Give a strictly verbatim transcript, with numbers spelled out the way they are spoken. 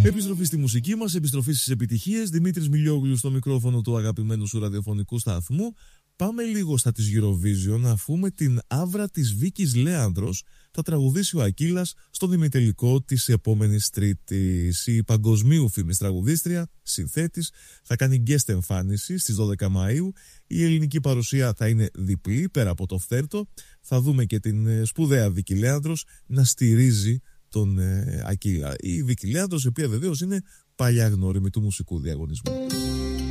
Επιστροφή στη μουσική μας, επιστροφή στις επιτυχίες. Δημήτρης Μιλιόγλου στο μικρόφωνο του αγαπημένου σου ραδιοφωνικού σταθμού. Πάμε λίγο στα της Eurovision, αφού με την άβρα της Βίκης Λέανδρος θα τραγουδήσει ο Ακύλας στον ημιτελικό της επόμενης Τρίτης. Η παγκοσμίου φήμης τραγουδίστρια, συνθέτης, θα κάνει guest εμφάνιση στις δώδεκα Μαΐου. Η ελληνική παρουσία θα είναι διπλή, πέρα από το φθέρτο. Θα δούμε και την σπουδαία Βίκη Λέανδρος να στηρίζει τον ε, Ακύλα. Η Βίκη Λέανδρος, η οποία βεβαίως είναι παλιά γνώριμη του μουσικού διαγωνισμού.